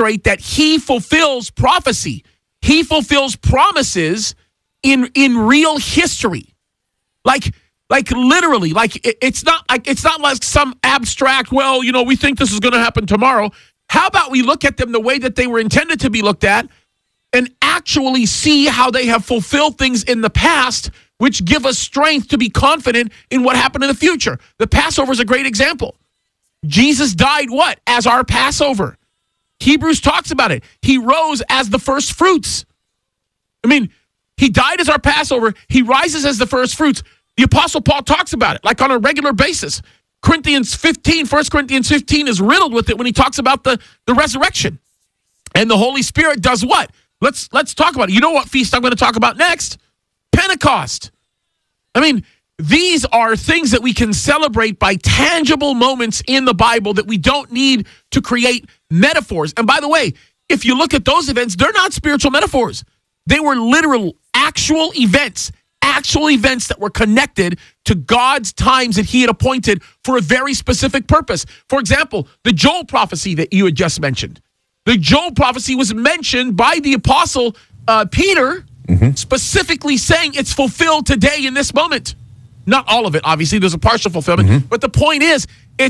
demonstrate that he fulfills prophecy. He fulfills promises in real history. Like literally, it's not like some abstract, well, we think this is going to happen tomorrow. How about we look at them the way that they were intended to be looked at and actually see how they have fulfilled things in the past, which give us strength to be confident in what happened in the future. The Passover is a great example. Jesus died what? As our Passover. Hebrews talks about it. He rose as the first fruits. I mean, he died as our Passover. He rises as the first fruits. The Apostle Paul talks about it, like on a regular basis. 1 Corinthians 15 is riddled with it when he talks about the resurrection. And the Holy Spirit does what? Let's talk about it. You know what feast I'm going to talk about next? Pentecost. I mean, these are things that we can celebrate by tangible moments in the Bible that we don't need to create metaphors. And by the way, if you look at those events, they're not spiritual metaphors. They were literal, actual events that were connected to God's times that he had appointed for a very specific purpose. For example, the Joel prophecy that you had just mentioned. The Joel prophecy was mentioned by the apostle Peter, specifically saying it's fulfilled today in this moment. Not all of it, obviously. There's a partial fulfillment. But the point is,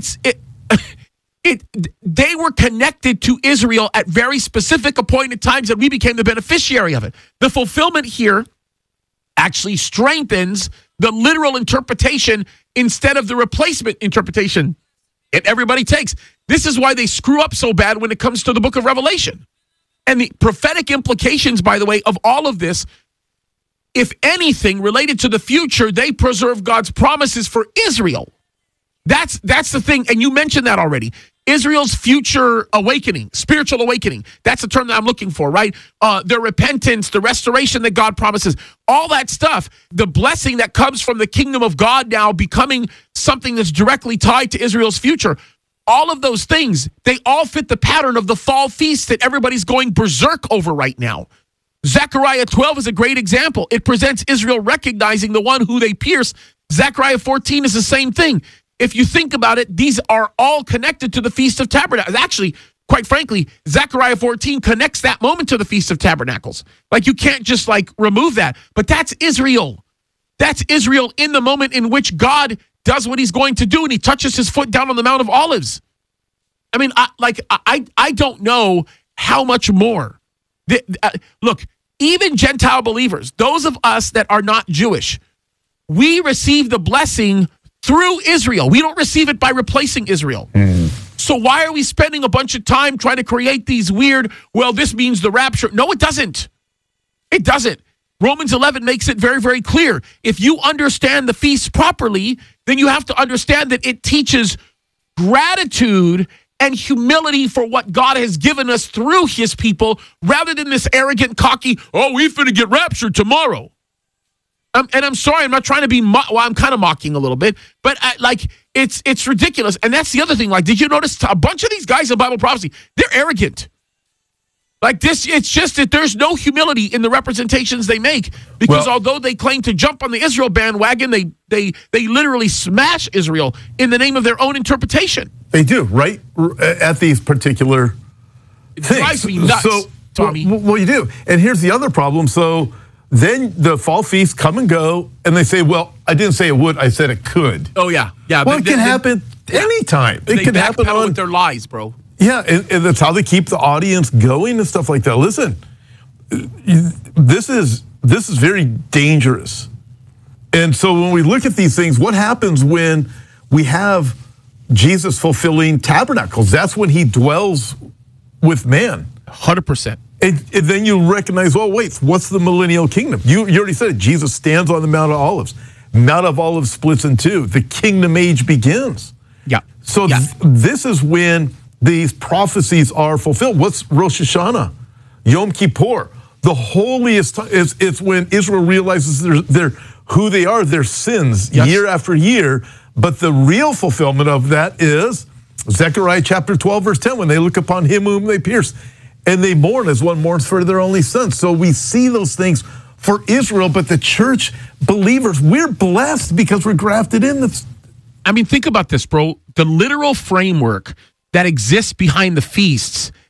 they were connected to Israel at very specific appointed times, and we became the beneficiary of it. The fulfillment here actually strengthens the literal interpretation instead of the replacement interpretation that everybody takes. This is why they screw up so bad when it comes to the book of Revelation. And the prophetic implications, by the way, of all of this, if anything related to the future, they preserve God's promises for Israel. That's the thing, and you mentioned that already. Israel's future awakening, spiritual awakening. That's the term that I'm looking for, right? Their repentance, the restoration that God promises, all that stuff, the blessing that comes from the kingdom of God now becoming something that's directly tied to Israel's future. All of those things, they all fit the pattern of the fall feast that everybody's going berserk over right now. Zechariah 12 is a great example. It presents Israel recognizing the one who they pierce. Zechariah 14 is the same thing. If you think about it, these are all connected to the Feast of Tabernacles. Actually, quite frankly, Zechariah 14 connects that moment to the Feast of Tabernacles. Like, you can't just remove that. But that's Israel. That's Israel in the moment in which God does what he's going to do, and he touches his foot down on the Mount of Olives. I mean, I don't know how much more. Look, even Gentile believers, those of us that are not Jewish, we receive the blessing through Israel. We don't receive it by replacing Israel. So why are we spending a bunch of time trying to create these weird, well, this means the rapture? No, it doesn't. It doesn't. Romans 11 makes it very, very clear. If you understand the feast properly, then you have to understand that it teaches gratitude and humility for what God has given us through his people, rather than this arrogant, cocky, oh, we finna get raptured tomorrow. And I'm sorry, I'm not trying to be, I'm kind of mocking a little bit, but it's ridiculous. And that's the other thing. Did you notice a bunch of these guys in Bible prophecy, they're arrogant. It's just that there's no humility in the representations they make, because although they claim to jump on the Israel bandwagon, they literally smash Israel in the name of their own interpretation. They do, right? At these particular things. It drives me nuts, Tommy. Well, you do. And here's the other problem. So then the fall feasts come and go, and they say, well, I didn't say it would, I said it could. Oh, yeah. Yeah. Well, it can happen anytime. It can happen with their lies, bro. Yeah, and that's how they keep the audience going and stuff like that. Listen, this is very dangerous. And so when we look at these things, what happens when we have Jesus fulfilling tabernacles? That's when he dwells with man. 100%. And then you recognize, oh, wait, what's the millennial kingdom? You already said it. Jesus stands on the Mount of Olives. Mount of Olives splits in two. The kingdom age begins. Yeah. So this is when these prophecies are fulfilled. What's Rosh Hashanah? Yom Kippur. The holiest time, it's when Israel realizes they're who they are, their sins, year after year. But the real fulfillment of that is Zechariah chapter 12, verse 10, when they look upon him whom they pierced, and they mourn as one mourns for their only son. So we see those things for Israel, but the church believers, we're blessed because we're grafted in. I mean, think about this, bro. The literal framework that exists behind the feasts